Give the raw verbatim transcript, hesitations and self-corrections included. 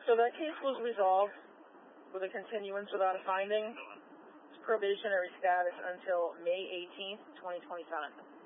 So that case was resolved with a continuance without a finding. It's probationary status until May eighteenth, twenty twenty-seven.